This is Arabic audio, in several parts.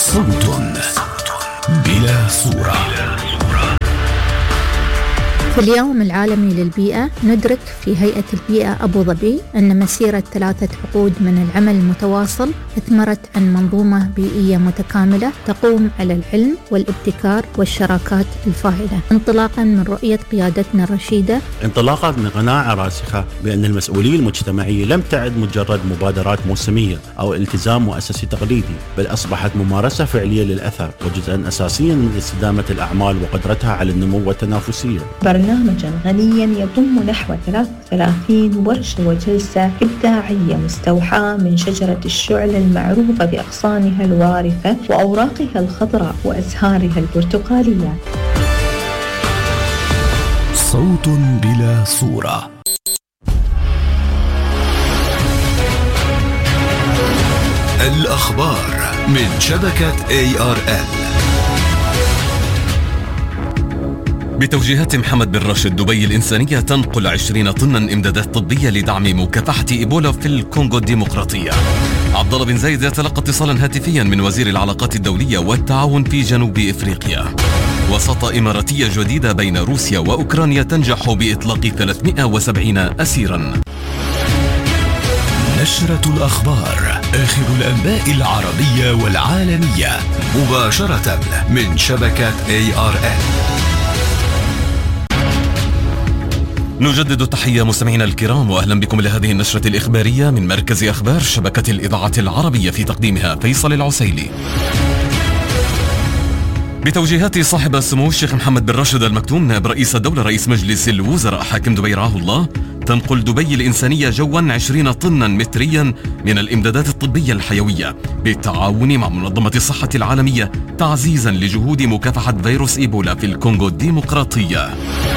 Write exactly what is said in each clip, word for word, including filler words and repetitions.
صوت بلا صورة. في اليوم العالمي للبيئة ندرك في هيئة البيئة أبو ظبي أن مسيرة ثلاثة عقود من العمل المتواصل أثمرت عن منظومة بيئية متكاملة تقوم على العلم والابتكار والشراكات الفاعلة، انطلاقا من رؤية قيادتنا الرشيدة، انطلاقا من قناعة راسخة بأن المسؤولية المجتمعية لم تعد مجرد مبادرات موسمية أو التزام مؤسسي تقليدي، بل أصبحت ممارسة فعلية للأثر وجزءا أساسيا من استدامة الأعمال وقدرتها على النمو والتنافسية. برنامجا غنيا يضم نحو ثلاثة وثلاثين ورشة وجلسة إبداعية مستوحاة من شجرة الشعل المعروفة بأغصانها الوارفة وأوراقها الخضراء وأزهارها البرتقالية. صوت بلا صورة. الأخبار من شبكة إيه آر إل. بتوجيهات محمد بن راشد، دبي الإنسانية تنقل عشرين طنا إمدادات طبية لدعم مكافحة إيبولا في الكونغو الديمقراطية. عبد الله بن زايد يتلقى اتصالا هاتفيا من وزير العلاقات الدولية والتعاون في جنوب إفريقيا. وساطة إماراتية جديدة بين روسيا وأوكرانيا تنجح بإطلاق ثلاثمئة وسبعين أسيرا. نشرة الأخبار، آخر الأنباء العربية والعالمية، مباشرة من شبكة إيه آر إل. نجدد التحية مستمعينا الكرام، وأهلا بكم لهذه النشرة الإخبارية من مركز أخبار شبكة الإذاعة العربية، في تقديمها فيصل العسيلي. بتوجيهات صاحب السمو الشيخ محمد بن راشد المكتوم نائب رئيس الدولة رئيس مجلس الوزراء حاكم دبي رعاه الله، تنقل دبي الإنسانية جوا عشرين طنا متريا من الإمدادات الطبية الحيوية بالتعاون مع منظمة الصحة العالمية، تعزيزا لجهود مكافحة فيروس إيبولا في الكونغو الديمقراطية.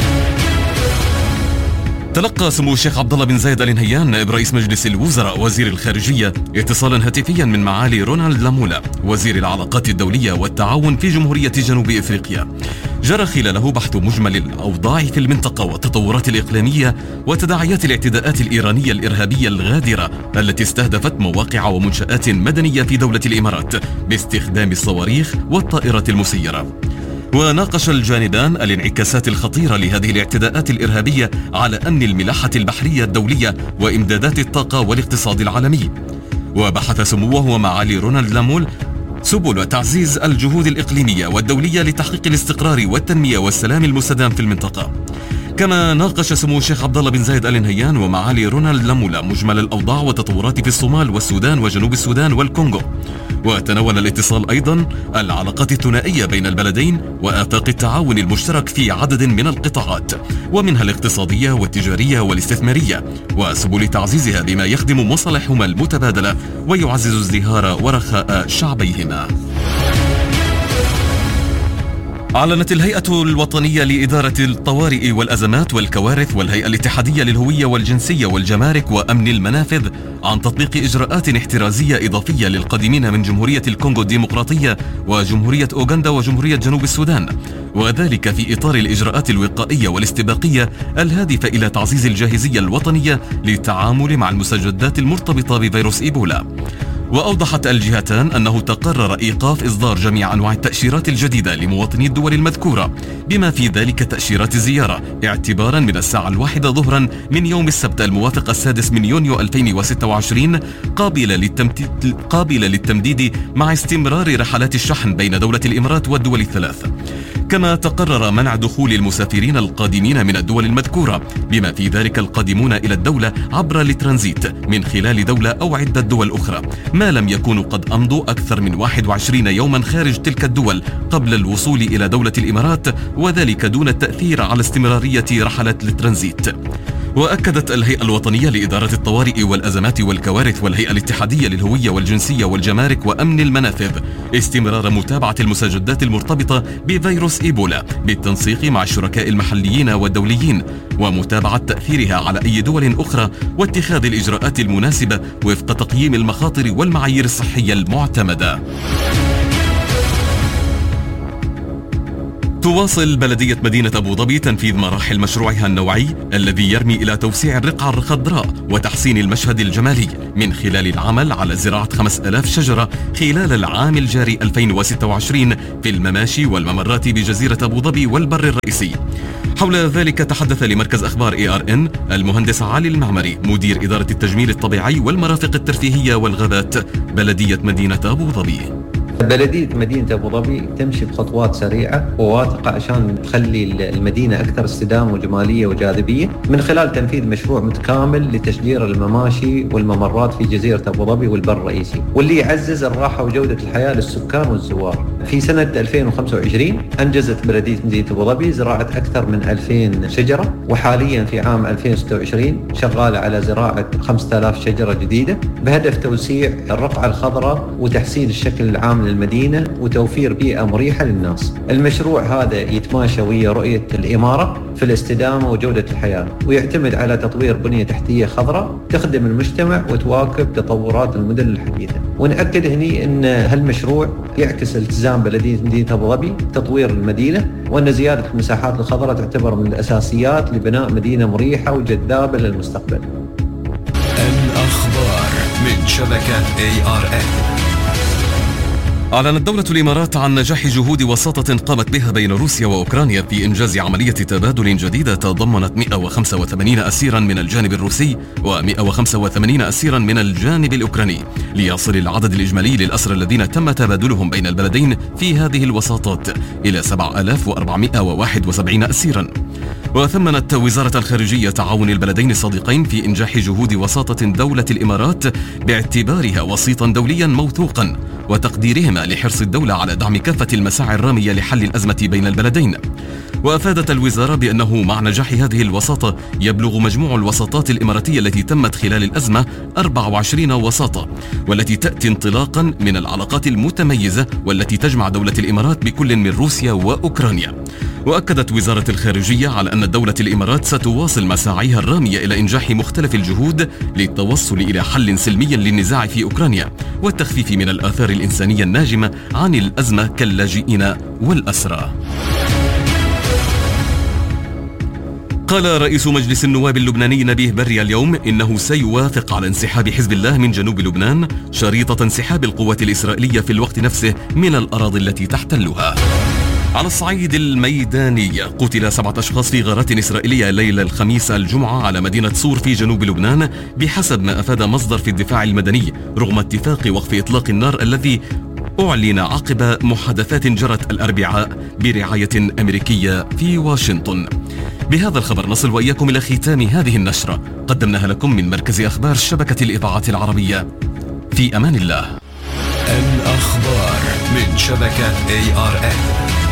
تلقى سمو الشيخ عبد الله بن زايد آل نهيان نائب رئيس مجلس الوزراء وزير الخارجية اتصالا هاتفيا من معالي رونالد لامولا وزير العلاقات الدولية والتعاون في جمهورية جنوب إفريقيا، جرى خلاله بحث مجمل الأوضاع في المنطقة والتطورات الإقليمية وتداعيات الاعتداءات الإيرانية الإرهابية الغادرة التي استهدفت مواقع ومنشآت مدنية في دولة الإمارات باستخدام الصواريخ والطائرات المسيرة. وناقش الجانبان الانعكاسات الخطيرة لهذه الاعتداءات الإرهابية على أمن الملاحة البحرية الدولية وإمدادات الطاقة والاقتصاد العالمي. وبحث سموه ومعالي رونالد لامول سبل تعزيز الجهود الإقليمية والدولية لتحقيق الاستقرار والتنمية والسلام المستدام في المنطقة. كما ناقش سمو الشيخ عبد الله بن زايد آل نهيان ومعالي رونالد لامولا مجمل الأوضاع والتطورات في الصومال والسودان وجنوب السودان والكونغو. وتناول الاتصال أيضا العلاقات الثنائية بين البلدين وآفاق التعاون المشترك في عدد من القطاعات، ومنها الاقتصادية والتجارية والاستثمارية، وسبل تعزيزها بما يخدم مصالحهما المتبادلة ويعزز ازدهار ورخاء شعبيهما. أعلنت الهيئة الوطنية لإدارة الطوارئ والأزمات والكوارث والهيئة الاتحادية للهوية والجنسية والجمارك وأمن المنافذ عن تطبيق إجراءات احترازية إضافية للقادمين من جمهورية الكونغو الديمقراطية وجمهورية أوغندا وجمهورية جنوب السودان، وذلك في إطار الإجراءات الوقائية والاستباقية الهادفة إلى تعزيز الجاهزية الوطنية للتعامل مع المستجدات المرتبطة بفيروس إيبولا. وأوضحت الجهتان أنه تقرر إيقاف إصدار جميع أنواع التأشيرات الجديدة لمواطني الدول المذكورة بما في ذلك تأشيرات الزيارة اعتبارا من الساعة الواحدة ظهرا من يوم السبت الموافق السادس من يونيو ألفين وستة وعشرين، قابلة للتمديد, قابلة للتمديد مع استمرار رحلات الشحن بين دولة الإمارات والدول الثلاث. كما تقرر منع دخول المسافرين القادمين من الدول المذكورة بما في ذلك القادمون إلى الدولة عبر الترانزيت من خلال دولة أو عدة دول أخرى ما لم يكونوا قد أمضوا أكثر من واحد وعشرين يوما خارج تلك الدول قبل الوصول إلى دولة الإمارات، وذلك دون التأثير على استمرارية رحلات الترانزيت. وأكدت الهيئة الوطنية لإدارة الطوارئ والأزمات والكوارث والهيئة الاتحادية للهوية والجنسية والجمارك وأمن المنافذ استمرار متابعة المستجدات المرتبطة بفيروس إيبولا بالتنسيق مع الشركاء المحليين والدوليين ومتابعة تأثيرها على أي دول أخرى واتخاذ الإجراءات المناسبة وفق تقييم المخاطر والمعايير الصحية المعتمدة. تواصل بلدية مدينة أبو ظبي تنفيذ مراحل مشروعها النوعي الذي يرمي إلى توسيع الرقعة الخضراء وتحسين المشهد الجمالي من خلال العمل على زراعة خمسة آلاف شجرة خلال العام الجاري ألفين وستة وعشرين في المماشي والممرات بجزيرة أبو ظبي والبر الرئيسي. حول ذلك تحدث لمركز أخبار إيه آر إن المهندس علي المعمري مدير إدارة التجميل الطبيعي والمرافق الترفيهية والغابات بلدية مدينة أبو ظبي. بلدية مدينة أبو ظبي تمشي بخطوات سريعة وواثقة عشان تخلي المدينة أكثر استدامة وجمالية وجاذبية من خلال تنفيذ مشروع متكامل لتشجير المماشي والممرات في جزيرة أبو ظبي والبر الرئيسي، واللي يعزز الراحة وجودة الحياة للسكان والزوار. في سنة ألفين وخمسة وعشرين أنجزت بلدية مدينة أبو ظبي زراعة أكثر من ألفين شجرة، وحاليا في عام ألفين وستة وعشرين شغالة على زراعة خمسة آلاف شجرة جديدة بهدف توسيع الرقعة الخضراء وتحسين الشكل العام للمدينة وتوفير بيئة مريحة للناس. المشروع هذا يتماشى ويا رؤية الإمارة في الاستدامة وجودة الحياة، ويعتمد على تطوير بنية تحتية خضراء تخدم المجتمع وتواكب تطورات المدن الحديثة. ونأكد هني أن هالمشروع يعكس التزام بلدية مدينة أبو ظبي تطوير المدينة، وأن زيادة المساحات الخضراء تعتبر من الأساسيات لبناء مدينة مريحة وجذابة للمستقبل. الأخبار من شبكة إيه آر إن. أعلنت دولة الإمارات عن نجاح جهود وساطة قامت بها بين روسيا وأوكرانيا في إنجاز عملية تبادل جديدة تضمنت مئة وخمسة وثمانين أسيرا من الجانب الروسي ومئة وخمسة وثمانين أسيرا من الجانب الأوكراني، ليصل العدد الإجمالي للأسرى الذين تم تبادلهم بين البلدين في هذه الوساطات إلى سبعة آلاف وأربعمئة وواحد وسبعين أسيرا. وثمنت وزارة الخارجية تعاون البلدين الصديقين في إنجاح جهود وساطة دولة الإمارات باعتبارها وسيطا دوليا موثوقا وتقديرهما لحرص الدولة على دعم كافة المساعي الرامية لحل الأزمة بين البلدين. وأفادت الوزارة بأنه مع نجاح هذه الوساطة يبلغ مجموع الوساطات الإماراتية التي تمت خلال الأزمة أربعة وعشرين وساطة، والتي تأتي انطلاقا من العلاقات المتميزة والتي تجمع دولة الإمارات بكل من روسيا وأوكرانيا. وأكدت وزارة الخارجية على أن دولة الإمارات ستواصل مساعيها الرامية إلى إنجاح مختلف الجهود للتوصل إلى حل سلمي للنزاع في أوكرانيا والتخفيف من الآثار الإنسانية الناجمة عن الأزمة كاللاجئين والأسرى. قال رئيس مجلس النواب اللبناني نبيه بري اليوم إنه سيوافق على انسحاب حزب الله من جنوب لبنان شريطة انسحاب القوات الإسرائيلية في الوقت نفسه من الأراضي التي تحتلها. على الصعيد الميداني قتل سبعة أشخاص في غارات إسرائيلية ليلة الخميس الجمعة على مدينة صور في جنوب لبنان بحسب ما أفاد مصدر في الدفاع المدني، رغم اتفاق وقف إطلاق النار الذي أعلن عقب محادثات جرت الأربعاء برعاية أمريكية في واشنطن. بهذا الخبر نصل وإياكم إلى ختام هذه النشرة قدمناها لكم من مركز أخبار شبكة الإذاعات العربية. في أمان الله. الأخبار من شبكة إيه آر إن.